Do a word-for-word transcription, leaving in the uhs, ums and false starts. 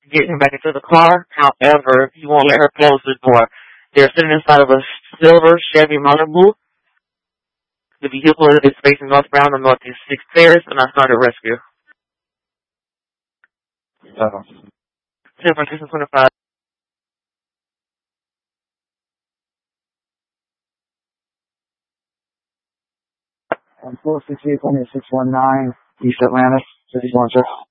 getting back into the car. However, he won't let her close the door. They're sitting inside of a silver Chevy Malibu. The vehicle is facing northbound on Northeast sixth Terrace, and I started rescue. Uh, San Francisco twenty-five. four six eight, six one nine, East Atlantis, fifty-one, sir.